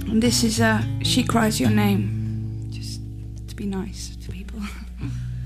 And this is She Cries Your Name, just to be nice to people.